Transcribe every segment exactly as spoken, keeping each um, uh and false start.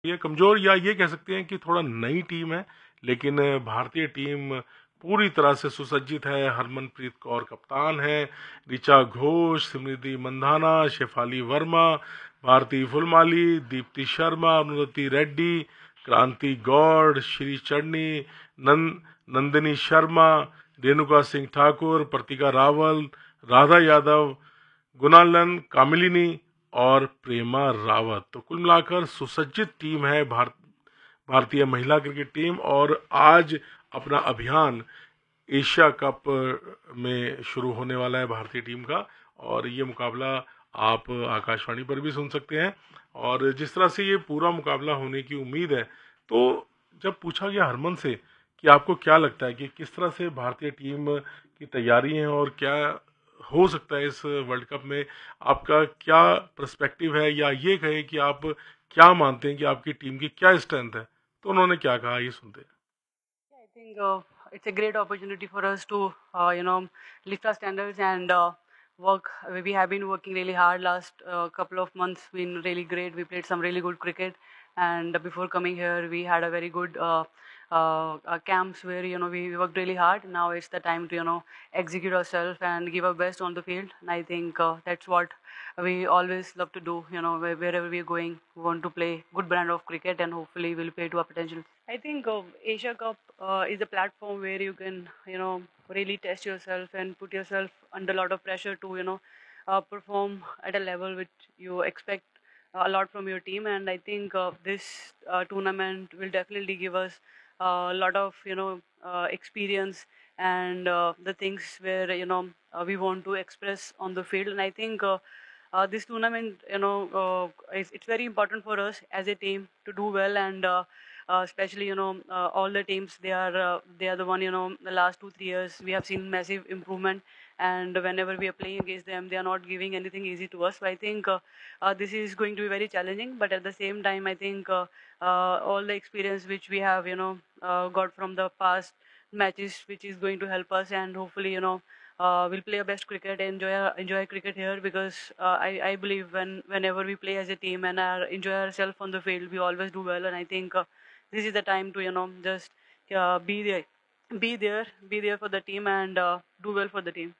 ये कमज़ोर या ये कह सकते हैं कि थोड़ा नई टीम है, लेकिन भारतीय टीम पूरी तरह से सुसज्जित है। हरमनप्रीत कौर कप्तान है, ऋचा घोष, स्मृति मंधाना, शेफाली वर्मा, भारती फुलमाली, दीप्ति शर्मा, अनुरति रेड्डी, क्रांति गौड़, श्री चढ़नी, नंद नंदिनी शर्मा, रेणुका सिंह ठाकुर, प्रतिका रावल, राधा यादव, गुणालन कामिलिनी और प्रेमा रावत। तो कुल मिलाकर सुसज्जित टीम है भारत भारतीय महिला क्रिकेट टीम, और आज अपना अभियान एशिया कप में शुरू होने वाला है भारतीय टीम का। और ये मुकाबला आप आकाशवाणी पर भी सुन सकते हैं। और जिस तरह से ये पूरा मुकाबला होने की उम्मीद है, तो जब पूछा गया हरमन से कि आपको क्या लगता है कि किस तरह से भारतीय टीम की तैयारी है और क्या हो सकता है इस वर्ल्ड कप में, आपका क्या पर्सपेक्टिव है, या ये कहे कि आप क्या मानते हैं कि आपकी टीम की क्या स्ट्रेंथ है, तो उन्होंने क्या कहा, ये सुनते हैं। I think uh, it's a great opportunity for us to, uh, you know, lift our standards and uh, work. We have been working really hard last uh, couple of months. Been really great. We played some really good cricket, and before coming here, we had a very good uh, uh, uh, camps where you know we worked really hard. Now it's the time to you know execute ourselves and give our best on the field. And I think uh, that's what we always love to do. You know, wherever we're going, we want to play good brand of cricket, and hopefully we'll play to our potential. I think uh, Asia Cup uh, is a platform where you can, you know, really test yourself and put yourself under a lot of pressure to, you know, uh, perform at a level which you expect a lot from your team. And I think uh, this uh, tournament will definitely give us a lot of, you know, uh, experience and uh, the things where, you know, uh, we want to express on the field. And I think uh, uh, this tournament, you know, uh, is, it's very important for us as a team to do well, and uh, uh, especially you know uh, all the teams, they are uh, they are the one, you know the last two three years we have seen massive improvement, and whenever we are playing against them, they are not giving anything easy to us. So I think uh, uh, this is going to be very challenging, but at the same time I think uh, uh, all the experience which we have you know uh, got from the past matches, which is going to help us, and hopefully you know uh, we'll play our best cricket, enjoy our, enjoy cricket here, because uh, I, I believe when whenever we play as a team and uh, enjoy ourselves on the field, we always do well. And I think uh, this is the time to you know just uh, be there, be there, be there for the team, and uh, do well for the team.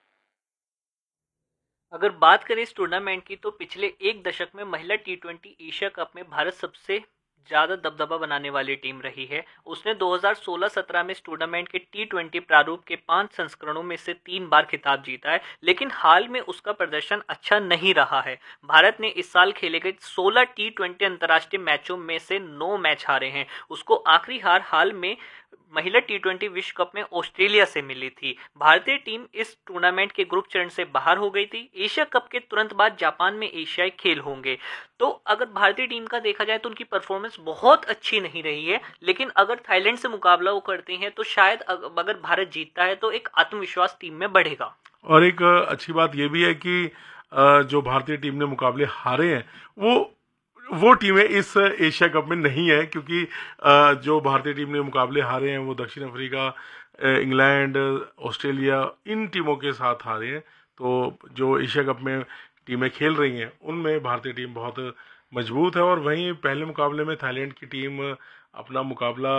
अगर बात करें इस tournament की, तो पिछले एक दशक में महिला टी ट्वेंटी एशिया कप में भारत सबसे ज़्यादा दबदबा बनाने वाली टीम रही है। उसने दो हज़ार सोलह सत्रह में इस टूर्नामेंट के टी ट्वेंटी प्रारूप के पांच संस्करणों में से तीन बार खिताब जीता है, लेकिन हाल में उसका प्रदर्शन अच्छा नहीं रहा है। भारत ने इस साल खेले गए सोलह टी ट्वेंटी अंतर्राष्ट्रीय मैचों में से नौ मैच हारे हैं। उसको आखिरी हार हाल में महिला टी ट्वेंटी विश्व कप में ऑस्ट्रेलिया से मिली थी। भारतीय टीम इस टूर्नामेंट के ग्रुप चरण से बाहर हो गई थी। एशिया कप के तुरंत बाद जापान में एशियाई खेल होंगे। तो अगर भारतीय टीम का देखा जाए तो उनकी परफॉर्मेंस बहुत अच्छी नहीं रही है, लेकिन अगर थाईलैंड से मुकाबला वो करते हैं तो शायद अगर भारत जीतता है तो एक आत्मविश्वास टीम में बढ़ेगा। और एक अच्छी बात यह भी है कि जो भारतीय टीम ने मुकाबले हारे हैं, वो वो टीमें इस एशिया कप में नहीं है, क्योंकि जो भारतीय टीम ने मुकाबले हारे हैं वो दक्षिण अफ्रीका, इंग्लैंड, ऑस्ट्रेलिया, इन टीमों के साथ हारे हैं। तो जो एशिया कप में टीमें खेल रही हैं उनमें भारतीय टीम बहुत मजबूत है। और वहीं पहले मुकाबले में थाईलैंड की टीम अपना मुकाबला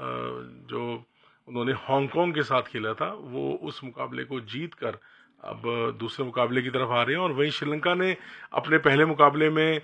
जो उन्होंने हांगकांग के साथ खेला था, वो उस मुकाबले को जीत कर अब दूसरे मुकाबले की तरफ आ रहे हैं। और वहीं श्रीलंका ने अपने पहले मुकाबले में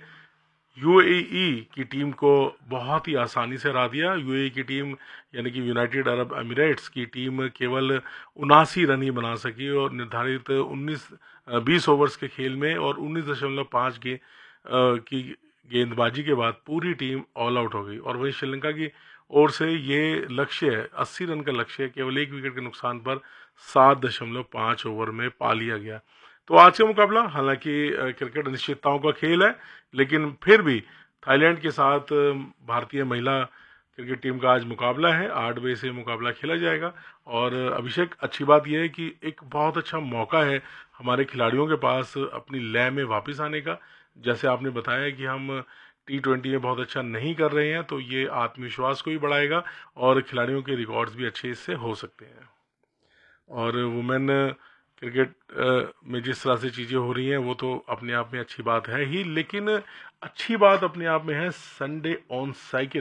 यूएई की टीम को बहुत ही आसानी से हरा दिया। यूएई की टीम यानी कि यूनाइटेड अरब एमिरेट्स की टीम केवल उनासी रन ही बना सकी, और निर्धारित उन्नीस बीस ओवर्स के खेल में और उन्नीस दशमलव पाँच गे की गेंदबाजी के बाद पूरी टीम ऑल आउट हो गई। और वहीं श्रीलंका की ओर से ये लक्ष्य है, अस्सी रन का लक्ष्य, केवल एक विकेट के नुकसान पर सात दशमलव पाँच ओवर में पा लिया गया। तो आज का मुकाबला हालांकि क्रिकेट अनिश्चितताओं का खेल है, लेकिन फिर भी थाईलैंड के साथ भारतीय महिला क्रिकेट टीम का आज मुकाबला है। आठ बजे से मुकाबला खेला जाएगा। और अभिषेक, अच्छी बात यह है कि एक बहुत अच्छा मौका है हमारे खिलाड़ियों के पास अपनी लय में वापस आने का। जैसे आपने बताया कि हम टी ट्वेंटी में बहुत अच्छा नहीं कर रहे हैं, तो ये आत्मविश्वास को भी बढ़ाएगा और खिलाड़ियों के रिकॉर्ड्स भी अच्छे इससे हो सकते हैं। और वुमेन क्रिकेट में जिस तरह से चीज़ें हो रही हैं वो तो अपने आप में अच्छी बात है ही, लेकिन अच्छी बात अपने आप में है संडे ऑन साइकिल